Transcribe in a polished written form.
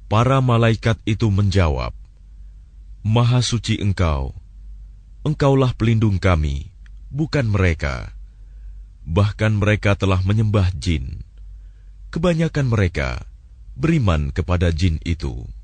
Para malaikat itu menjawab, Maha suci Engkau, Engkaulah pelindung kami, bukan mereka. Bahkan mereka telah menyembah jin. Kebanyakan mereka beriman kepada jin itu.